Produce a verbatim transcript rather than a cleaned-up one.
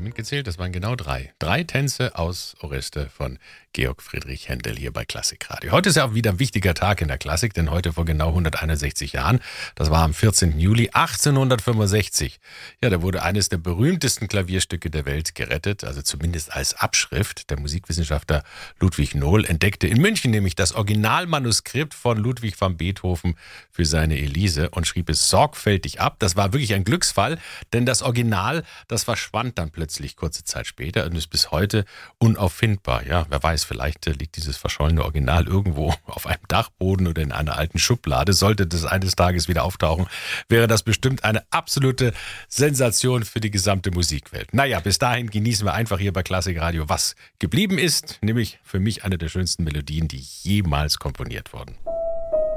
mitgezählt? Das waren genau drei. Drei Tänze aus Oreste von Georg Friedrich Händel hier bei Klassikradio. Heute ist ja auch wieder ein wichtiger Tag in der Klassik, denn heute vor genau hunderteinundsechzig Jahren, das war am vierzehnten Juli achtzehnhundertfünfundsechzig, ja, da wurde eines der berühmtesten Klavierstücke der Welt gerettet, also zumindest als Abschrift. Der Musikwissenschaftler Ludwig Nohl entdeckte in München nämlich das Originalmanuskript von Ludwig van Beethoven für seine Elise und schrieb es sorgfältig ab. Das war wirklich ein Glücksfall, denn das Original, das verschwand dann plötzlich kurze Zeit später und ist bis heute unauffindbar. Ja, wer weiß, vielleicht liegt dieses verschollene Original irgendwo auf einem Dachboden oder in einer alten Schublade. Sollte das eines Tages wieder auftauchen, wäre das bestimmt eine absolute Sensation für die gesamte Musikwelt. Naja, bis dahin genießen wir einfach hier bei Klassikradio, was geblieben ist, nämlich für mich eine der schönsten Melodien, die jemals komponiert wurden.